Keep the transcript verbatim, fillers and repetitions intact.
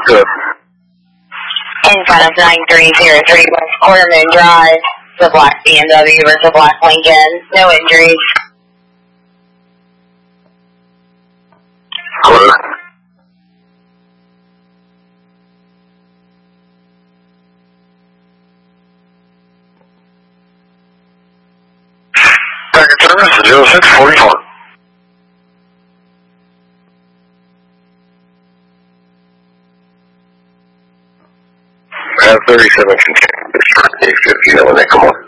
Good. In front of nine three zero three West Quarter Moon Drive, the black B M W versus black Lincoln. No injuries. Hello? Packet service zero six forty-four. I have thirty-seven containers for eight fifty when they come on.